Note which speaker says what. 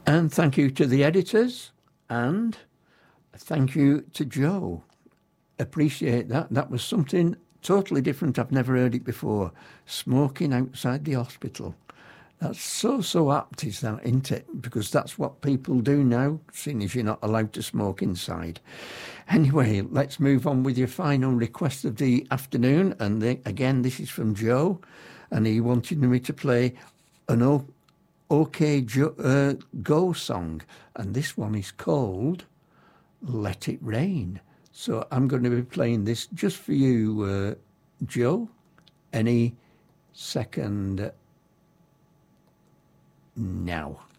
Speaker 1: And thank you to the editors, and thank you to Joe. Appreciate that. That was something totally different. I've never heard it before. Smoking outside the hospital. That's so apt, is that, isn't it? Because that's what people do now, seeing as you're not allowed to smoke inside. Anyway, let's move on with your final request of the afternoon. And again, this is from Joe, and he wanted me to play an OK Go song. And this one is called Let It Rain. So I'm going to be playing this just for you, Joe, any second now.